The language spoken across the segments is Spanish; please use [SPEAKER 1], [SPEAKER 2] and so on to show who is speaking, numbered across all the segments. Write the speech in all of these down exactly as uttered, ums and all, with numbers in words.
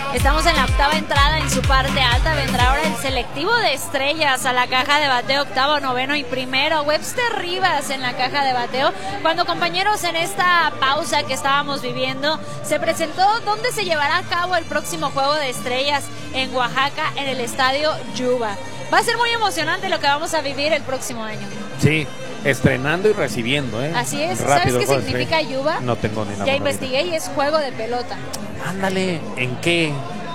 [SPEAKER 1] Estamos en la octava entrada, en su parte alta vendrá ahora el selectivo de estrellas a la caja de bateo, octavo, noveno y primero. Webster Rivas en la caja de bateo. Cuando, compañeros, en esta pausa que estábamos viviendo, se presentó dónde se llevará a cabo el próximo juego de estrellas en Oaxaca, en el estadio Yuba. Va a ser muy emocionante lo que vamos a vivir el próximo año.
[SPEAKER 2] Sí, estrenando y recibiendo, ¿eh?
[SPEAKER 1] Así es.
[SPEAKER 2] Rápido.
[SPEAKER 1] ¿Sabes qué significa Yuba?
[SPEAKER 2] No tengo ni la
[SPEAKER 1] Ya
[SPEAKER 2] menor
[SPEAKER 1] investigué
[SPEAKER 2] idea.
[SPEAKER 1] y es juego de pelota.
[SPEAKER 2] Ándale, ¿en qué?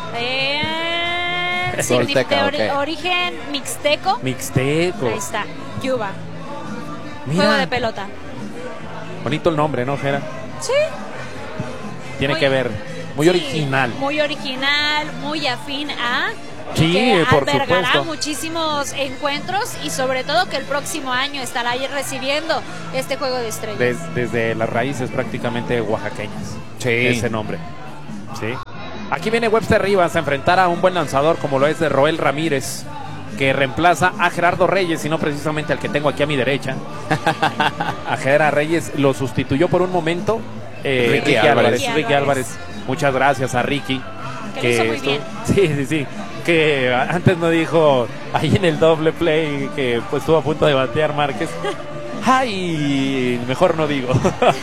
[SPEAKER 1] Eh,
[SPEAKER 3] Tolteca,
[SPEAKER 1] significa ori-
[SPEAKER 3] ok.
[SPEAKER 1] origen mixteco.
[SPEAKER 2] Mixteco.
[SPEAKER 1] Ahí está, Yuba.
[SPEAKER 2] Mira,
[SPEAKER 1] Juego de pelota.
[SPEAKER 2] bonito el nombre, ¿no, Jera?
[SPEAKER 1] Sí.
[SPEAKER 2] Tiene
[SPEAKER 1] Muy-
[SPEAKER 2] que ver. Muy
[SPEAKER 1] Sí,
[SPEAKER 2] original.
[SPEAKER 1] Muy original, muy afín a...
[SPEAKER 2] Sí,
[SPEAKER 1] que
[SPEAKER 2] por
[SPEAKER 1] albergará
[SPEAKER 2] supuesto.
[SPEAKER 1] muchísimos encuentros y sobre todo que el próximo año estará ahí recibiendo este juego de estrellas.
[SPEAKER 2] Des- desde las raíces prácticamente oaxaqueñas.
[SPEAKER 3] Sí.
[SPEAKER 2] Ese nombre. Sí. Aquí viene Webster Rivas a enfrentar a un buen lanzador como lo es de Roel Ramírez, que reemplaza a Gerardo Reyes y no precisamente al que tengo aquí a mi derecha. A Gerardo Reyes lo sustituyó por un momento eh,
[SPEAKER 3] Ricky
[SPEAKER 2] Ricky,
[SPEAKER 3] Álvarez.
[SPEAKER 2] Álvarez.
[SPEAKER 1] Ricky
[SPEAKER 2] Ricky
[SPEAKER 1] Álvarez.
[SPEAKER 2] Álvarez. Muchas gracias a Ricky.
[SPEAKER 1] Que lo hizo muy bien.
[SPEAKER 2] Sí, sí, sí. Que antes no dijo ahí en el doble play que pues estuvo a punto de batear Márquez. Ay, mejor no digo.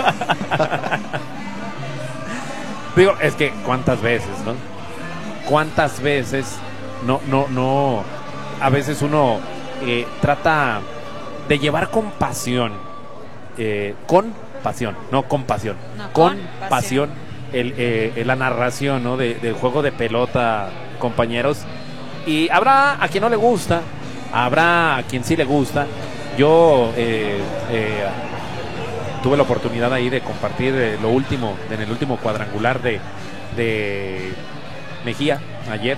[SPEAKER 2] Digo, es que cuántas veces, ¿no? Cuántas veces no, no, no. A veces uno eh, trata de llevar con pasión, eh, con pasión, no con pasión,
[SPEAKER 1] No,
[SPEAKER 2] con,
[SPEAKER 1] con
[SPEAKER 2] pasión,
[SPEAKER 1] pasión.
[SPEAKER 2] el, eh, la narración, ¿no? de, del juego de pelota, compañeros. Y habrá a quien no le gusta, habrá a quien sí le gusta. Yo eh, eh, tuve la oportunidad ahí de compartir eh, lo último, en el último cuadrangular de, de Mejía ayer.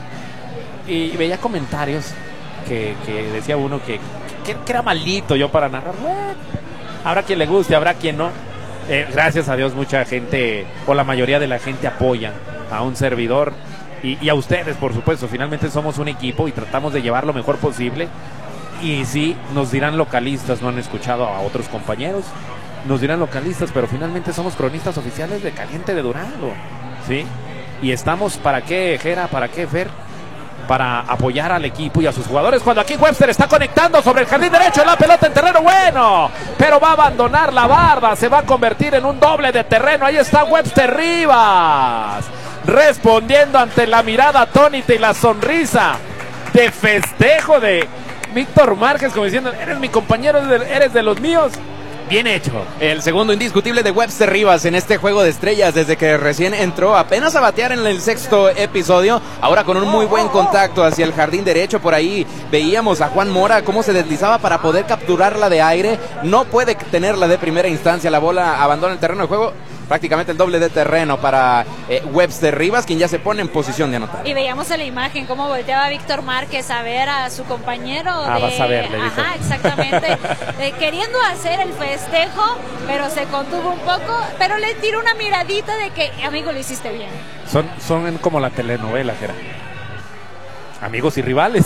[SPEAKER 2] Y veía comentarios que, que decía uno que, que, que era maldito yo para narrar. Bueno, habrá quien le guste, habrá quien no. Eh, gracias a Dios mucha gente, o la mayoría de la gente apoya a un servidor y, y a ustedes, por supuesto. Finalmente somos un equipo y tratamos de llevar lo mejor posible. Y sí, nos dirán localistas, no han escuchado a otros compañeros, nos dirán localistas, pero finalmente somos cronistas oficiales de Caliente de Durango, ¿sí? Y estamos, ¿para qué, Jera? ¿Para qué, Fer? Para apoyar al equipo y a sus jugadores. Cuando aquí Webster está conectando sobre el jardín derecho, la pelota en terreno bueno, pero va a abandonar la barda, se va a convertir en un doble de terreno. Ahí está Webster Rivas, respondiendo ante la mirada atónita y la sonrisa de festejo de Víctor Márquez, como diciendo, eres mi compañero, eres de, eres de los míos. Bien hecho.
[SPEAKER 3] El segundo indiscutible de Webster Rivas en este juego de estrellas desde que recién entró apenas a batear en el sexto episodio, ahora con un muy buen contacto hacia el jardín derecho. Por ahí veíamos a Juan Mora cómo se deslizaba para poder capturarla de aire, no puede tenerla de primera instancia, la bola abandona el terreno de juego, prácticamente el doble de terreno para eh, Webster Rivas, quien ya se pone en posición de anotar.
[SPEAKER 1] Y veíamos en la imagen cómo volteaba Víctor Márquez a ver a su compañero.
[SPEAKER 2] Ah,
[SPEAKER 1] de...
[SPEAKER 2] vas a ver, le dijo.
[SPEAKER 1] Ajá, exactamente. eh, queriendo hacer el festejo, pero se contuvo un poco, pero le tiró una miradita de que, amigo, lo hiciste bien.
[SPEAKER 2] Son, son como la telenovela, Jera. Amigos y rivales.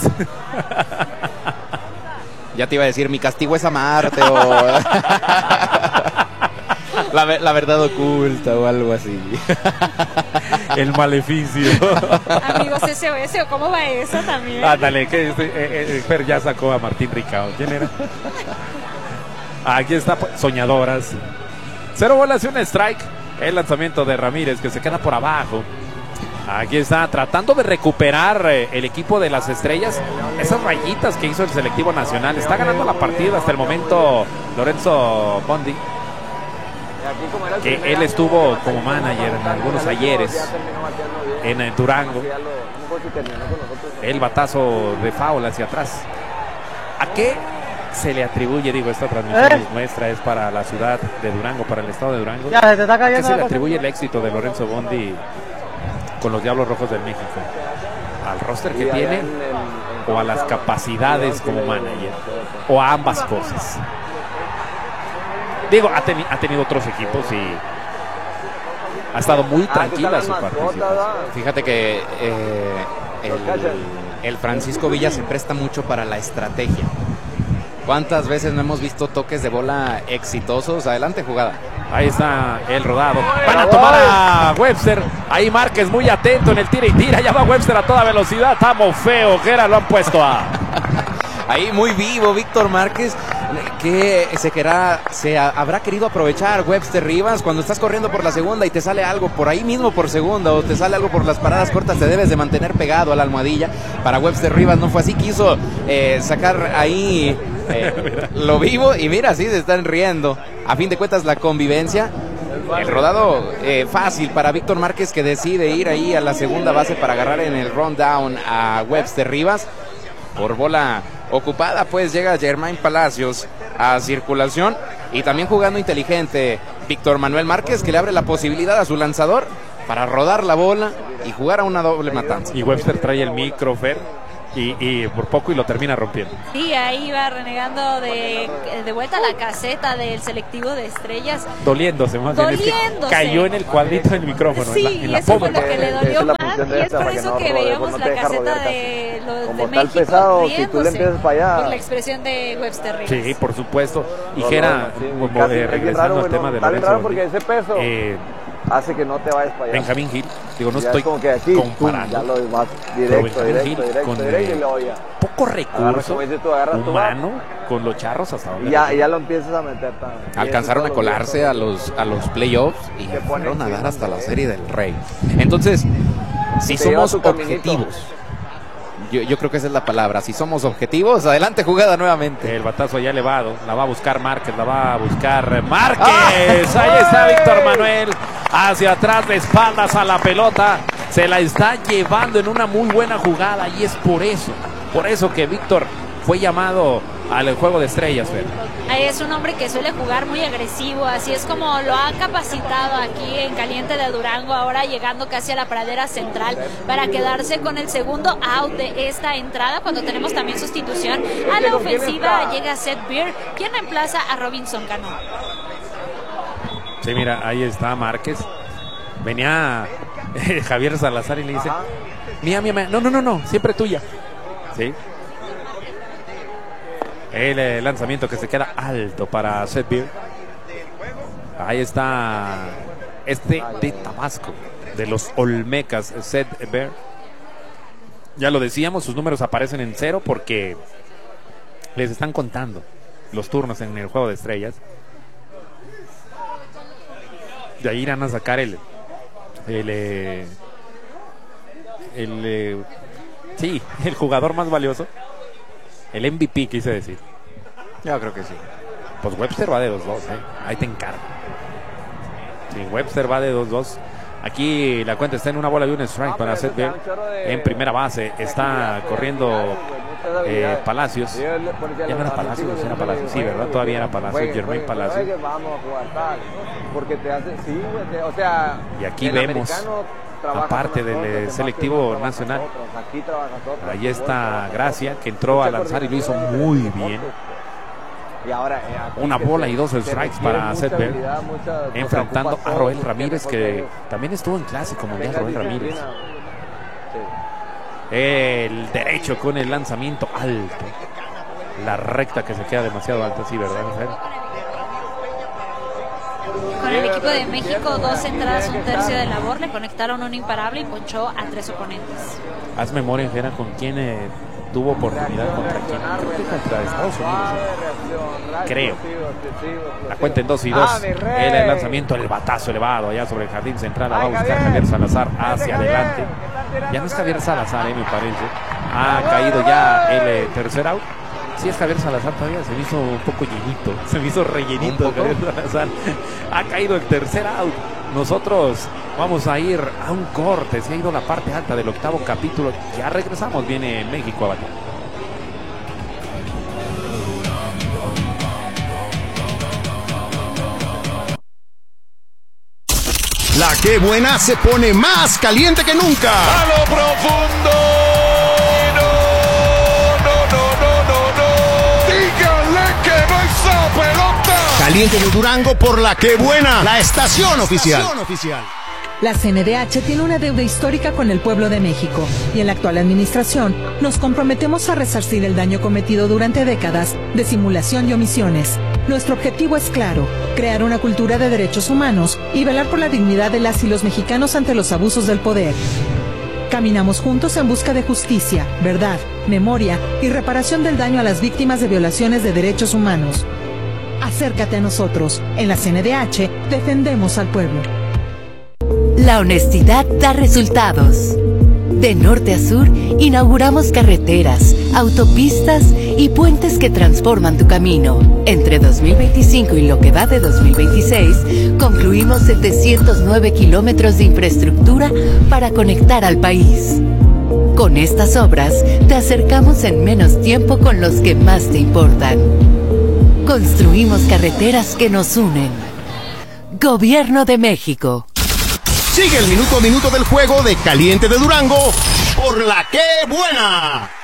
[SPEAKER 3] Ya te iba a decir, mi castigo es amarte o... La, la verdad oculta o algo así.
[SPEAKER 2] El maleficio.
[SPEAKER 1] Amigos S O S, ¿o cómo va eso también?
[SPEAKER 2] Ándale, que este, eh, eh, Fer ya sacó a Martín Ricao. ¿Quién era? Aquí está, pues, Soñadoras. Cero bolas y un strike. El lanzamiento de Ramírez, que se queda por abajo. Aquí está, tratando de recuperar eh, el equipo de las estrellas esas rayitas que hizo el selectivo nacional. Está ganando la partida hasta el momento Lorenzo Bondi, que él estuvo como manager en algunos ayeres en eh, Durango. El batazo de foul hacia atrás. ¿A qué se le atribuye? Digo, esta transmisión
[SPEAKER 4] ¿Eh?
[SPEAKER 2] nuestra es para la ciudad de Durango, para el estado de Durango.
[SPEAKER 4] Ya, se te está
[SPEAKER 2] ¿A qué
[SPEAKER 4] cayendo
[SPEAKER 2] se
[SPEAKER 4] la
[SPEAKER 2] le
[SPEAKER 4] cosa.
[SPEAKER 2] atribuye el éxito de Lorenzo Bondi con los Diablos Rojos del México? ¿Al roster que tiene o a las capacidades como manager? ¿O a ambas cosas? Digo, ha, teni ha tenido otros equipos y ha estado muy tranquila su participación.
[SPEAKER 3] Fíjate que eh, el, el Francisco Villa se presta mucho para la estrategia. ¿Cuántas veces no hemos visto toques de bola exitosos? Adelante, jugada.
[SPEAKER 2] Ahí está el rodado. Van a tomar a Webster. Ahí Márquez muy atento en el tira y tira. Ya va Webster a toda velocidad. Estamos feo. Jera lo han puesto a...
[SPEAKER 3] Ahí muy vivo Víctor Márquez, que se, querrá, se ha, habrá querido aprovechar Webster Rivas. Cuando estás corriendo por la segunda y te sale algo por ahí mismo por segunda, o te sale algo por las paradas cortas, te debes de mantener pegado a la almohadilla. Para Webster Rivas no fue así, quiso eh, sacar ahí eh, lo vivo, y mira, sí se están riendo. A fin de cuentas, la convivencia, el rodado eh, fácil para Víctor Márquez, que decide ir ahí a la segunda base para agarrar en el rundown a Webster Rivas. Por bola ocupada, pues llega Germain Palacios a circulación, y también jugando inteligente Víctor Manuel Márquez, que le abre la posibilidad a su lanzador para rodar la bola y jugar a una doble matanza.
[SPEAKER 2] Y Webster trae el micro, Fer, y, y por poco y lo termina rompiendo.
[SPEAKER 1] Sí, ahí va renegando de, de vuelta a la caseta del selectivo de Estrellas.
[SPEAKER 2] Doliéndose más bien, es que cayó en el cuadrito del micrófono,
[SPEAKER 1] sí,
[SPEAKER 2] en la, en la
[SPEAKER 1] eso
[SPEAKER 2] pompa.
[SPEAKER 1] fue lo que le dolió más, y es por eso que veíamos la caseta de los de México pesado, riéndose si tú le empiezas para allá, por la expresión de Webster Rivas.
[SPEAKER 2] Sí, por supuesto. Y no, Jera, no, sí, como casi, eh, regresando raro, al tema de Lorenzo,
[SPEAKER 4] raro porque ese peso eh, hace que no te vayas para allá.
[SPEAKER 2] Benjamín Gil, digo, no ya estoy como que aquí, comparando.
[SPEAKER 4] Pum, ya lo vas directo, directo, Gil directo,
[SPEAKER 2] con
[SPEAKER 4] directo, y luego ya.
[SPEAKER 2] Poco recurso
[SPEAKER 4] tú,
[SPEAKER 2] humano con los charros hasta ahora.
[SPEAKER 4] Y ya, ya lo empiezas a meter también.
[SPEAKER 3] Alcanzaron a colarse a los, a los playoffs y fueron a dar hasta la Serie del Rey. Entonces, si somos objetivos, yo, yo creo que esa es la palabra, si somos objetivos, adelante jugada nuevamente.
[SPEAKER 2] El batazo ya elevado, la va a buscar Márquez, la va a buscar Márquez. ¡Ah! Ahí está Víctor Manuel, hacia atrás, de espaldas a la pelota. Se la está llevando en una muy buena jugada, y es por eso, por eso que Víctor fue llamado al juego de estrellas, Fer.
[SPEAKER 1] Ahí es un hombre que suele jugar muy agresivo, así es como lo ha capacitado aquí en Caliente de Durango, ahora llegando casi a la pradera central para quedarse con el segundo out de esta entrada, cuando tenemos también sustitución. A la ofensiva llega Seth Beer, quien reemplaza a Robinson Cano.
[SPEAKER 2] Sí, mira, ahí está Márquez. Venía eh, Javier Salazar y le dice, mía, mía, mía, no, no, no, no, siempre tuya. Sí. El eh, lanzamiento que se queda alto para Seth Beer. Ahí está este de Tabasco, de los Olmecas, Seth Beer. Ya lo decíamos, sus números aparecen en cero porque les están contando los turnos en el juego de estrellas. De ahí irán a sacar el el, eh, el eh, sí, el jugador más valioso, el M V P, quise decir.
[SPEAKER 3] Yo creo que sí.
[SPEAKER 2] Pues Webster va de dos dos, ¿eh? Ahí te encargo. Sí, Webster va de dos dos. Aquí la cuenta está en una bola y un strike para Seth Beer. En primera base está corriendo eh, Palacios. Ya no era Palacios, era Palacios. Sí, ¿verdad? Todavía era Palacios, Germain Palacios. Y aquí vemos, aparte del selectivo nacional, ahí está Gracia, que entró a lanzar y lo hizo muy bien. Una bola y dos strikes para Seth Beer, enfrentando a Roel Ramírez, que también estuvo en Clásico Mundial. Roel Ramírez, el derecho con el lanzamiento alto, la recta que se queda demasiado alta, sí, ¿verdad?
[SPEAKER 1] Con el equipo de México, dos entradas, un tercio de labor, le conectaron un imparable y ponchó a tres oponentes.
[SPEAKER 2] Haz memoria, Jera, con quién eh, tuvo oportunidad, contra quién. Creo que contra Estados Unidos, creo. La cuenta en dos y dos. El, el lanzamiento, el batazo elevado allá sobre el jardín central. La va a buscar Javier Salazar hacia adelante. Ya no es Javier Salazar, eh, me parece. Ha caído ya el eh, tercer out. Sí, es Javier Salazar todavía, se me hizo un poco llenito, se me hizo rellenito Javier Salazar. Ha caído el tercer out. Nosotros vamos a ir a un corte, se ha ido la parte alta del octavo capítulo. Ya regresamos, viene México a batir.
[SPEAKER 5] La que buena se pone más caliente que nunca.
[SPEAKER 6] A lo profundo.
[SPEAKER 5] Caliente de Durango por La Que Buena, la estación oficial.
[SPEAKER 7] La C N D H tiene una deuda histórica con el pueblo de México y en la actual administración nos comprometemos a resarcir el daño cometido durante décadas de simulación y omisiones. Nuestro objetivo es claro: crear una cultura de derechos humanos y velar por la dignidad de las y los mexicanos ante los abusos del poder. Caminamos juntos en busca de justicia, verdad, memoria y reparación del daño a las víctimas de violaciones de derechos humanos. Acércate a nosotros. En la C N D H defendemos al pueblo.
[SPEAKER 6] La honestidad da resultados. De norte a sur, inauguramos carreteras, autopistas y puentes que transforman tu camino. Entre dos mil veinticinco y lo que va de dos mil veintiséis, concluimos setecientos nueve kilómetros de infraestructura para conectar al país. Con estas obras, te acercamos en menos tiempo con los que más te importan. Construimos carreteras que nos unen. Gobierno de México.
[SPEAKER 5] Sigue el minuto a minuto del juego de Caliente de Durango por La Que Buena.